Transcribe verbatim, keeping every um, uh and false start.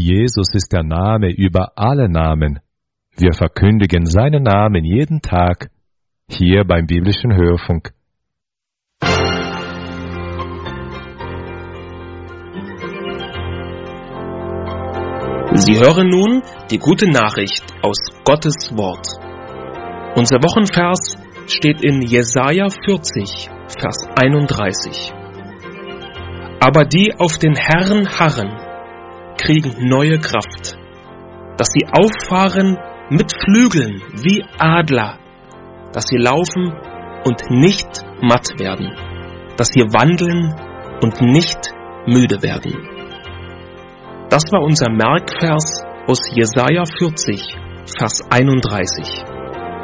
Jesus ist der Name über alle Namen. Wir verkündigen seinen Namen jeden Tag, hier beim Biblischen Hörfunk. Sie hören nun die gute Nachricht aus Gottes Wort. Unser Wochenvers steht in Jesaja vierzig, Vers einunddreißig. Aber die auf den Herrn harren, kriegen neue Kraft, dass sie auffahren mit Flügeln wie Adler, dass sie laufen und nicht matt werden, dass sie wandeln und nicht müde werden. Das war unser Merkvers aus Jesaja vierzig, Vers einunddreißig.